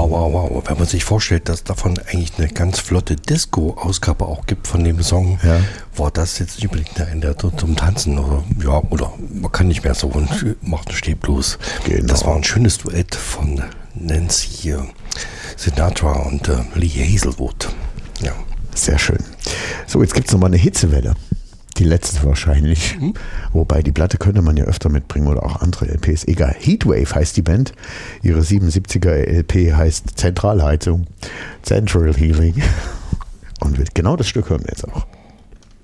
Wow. Wenn man sich vorstellt, dass davon eigentlich eine ganz flotte Disco-Ausgabe auch gibt von dem Song, war das jetzt nicht unbedingt eine Ende zum Tanzen oder man kann nicht mehr so und macht einen Stehblues. Genau. Das war ein schönes Duett von Nancy Sinatra und Lee Hazelwood. Ja. Sehr schön. So, jetzt gibt es nochmal eine Hitzewelle. Die letzte wahrscheinlich. Wobei die Platte könnte man ja öfter mitbringen oder auch andere LPs. Egal. Heatwave heißt die Band. Ihre 77er LP heißt Zentralheizung. Central Healing. Und genau das Stück hören wir jetzt auch.